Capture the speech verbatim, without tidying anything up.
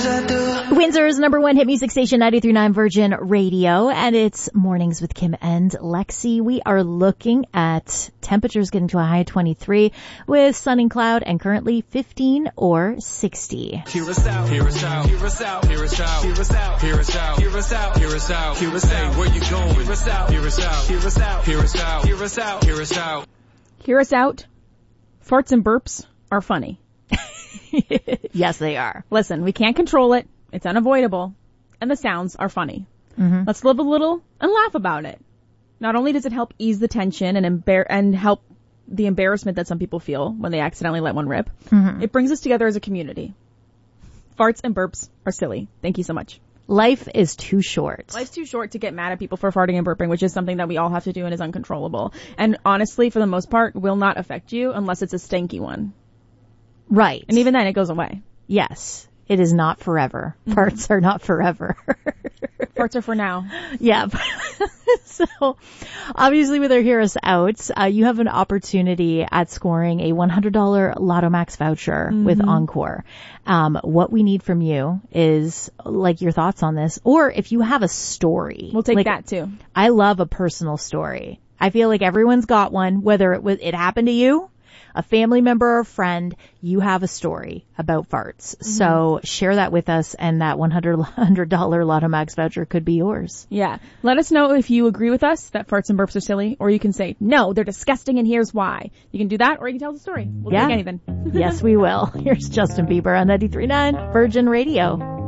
Windsor's number one hit music station, ninety-three point nine Virgin Radio, and it's Mornings with Kim and Lexi. We are looking at temperatures getting to a high of twenty-three with sun and cloud and currently fifteen or sixty. Hear us out, hear us out, hear us out, hear us out, hear us out, hear us out, hear us out, hear us out, hear us out, where you going? Hear us out, hear us out, hear us out, hear us out, hear us out, hear us out. Hear us out. Farts and burps are funny. Yes, they are. Listen, we can't control it. It's unavoidable. And the sounds are funny. Mm-hmm. Let's live a little and laugh about it. Not only does it help ease the tension and embar- and help the embarrassment that some people feel when they accidentally let one rip, Mm-hmm. it brings us together as a community. Farts and burps are silly. Thank you so much. Life is too short. Life's too short to get mad at people for farting and burping, which is something that we all have to do and is uncontrollable. And honestly, for the most part, will not affect you unless it's a stanky one. Right. And even then, it goes away. Yes. It is not forever. Mm-hmm. Farts are not forever. Farts are for now. Yeah. So, obviously with our Hear Us Out, uh, you have an opportunity at scoring a one hundred dollars Lotto Max voucher mm-hmm. with Encore. Um, what we need from you is, like, your thoughts on this, or if you have a story. We'll take like, that too. I love a personal story. I feel like everyone's got one, whether it was, it happened to you, a family member or a friend, you have a story about farts. Mm-hmm. So share that with us, and that one hundred dollars Lotto Max voucher could be yours. Yeah. Let us know if you agree with us that farts and burps are silly, or you can say, no, they're disgusting and here's why. You can do that, or you can tell the story. We'll yeah. take anything. Yes, we will. Here's Justin Bieber on ninety-three point nine Virgin Radio.